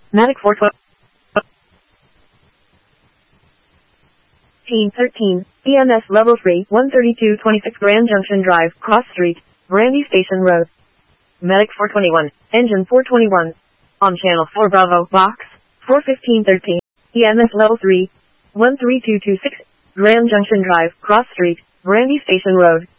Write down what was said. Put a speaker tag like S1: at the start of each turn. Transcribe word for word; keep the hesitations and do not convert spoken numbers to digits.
S1: Medic four twelve. Team thirteen, E M S Level three, one thirty-two twenty-six Grand Junction Drive, Cross Street, Brandy Station Road. Medic four twenty-one, Engine four twenty-one. On Channel four Bravo, Box, four fifteen thirteen, E M S Level three, one three two two six, Grand Junction Drive, Cross Street, Brandy Station Road.